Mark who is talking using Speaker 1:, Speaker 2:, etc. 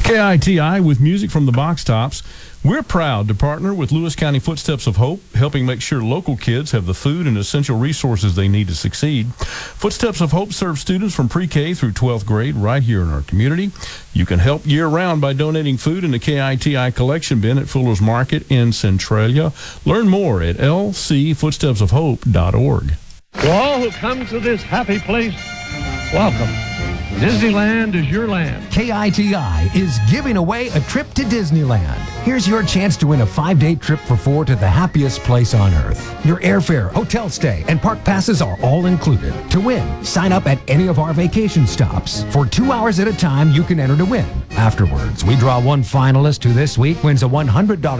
Speaker 1: KITI with music from the Box Tops. We're proud to partner with Lewis County Footsteps of Hope, helping make sure local kids have the food and essential resources they need to succeed. Footsteps of Hope serves students from pre-K through 12th grade right here in our community. You can help year-round by donating food in the KITI collection bin at Fuller's Market in Centralia. Learn more at lcfootstepsofhope.org.
Speaker 2: To all who come to this happy place, welcome. Disneyland is your land.
Speaker 3: KITI is giving away a trip to Disneyland. Here's your chance to win a 5-day trip for 4 to the happiest place on earth. Your airfare, hotel stay, and park passes are all included. To win, sign up at any of our vacation stops. For 2 hours at a time, you can enter to win. Afterwards, we draw one finalist who this week wins a $100